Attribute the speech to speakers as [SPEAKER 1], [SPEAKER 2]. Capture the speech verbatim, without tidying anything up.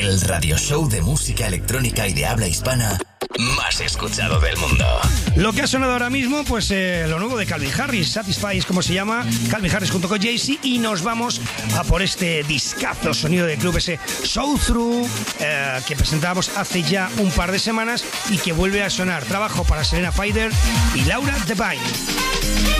[SPEAKER 1] el radio show de música electrónica y de habla hispana más escuchado del mundo.
[SPEAKER 2] Lo que ha sonado ahora mismo, pues eh, lo nuevo de Calvin Harris, Satisfy es como se llama, Calvin Harris junto con Jay-Z, y nos vamos a por este discazo sonido de club, ese Soul Through, eh, que presentábamos hace ya un par de semanas y que vuelve a sonar. Trabajo para Serena Fider y Laura Devine.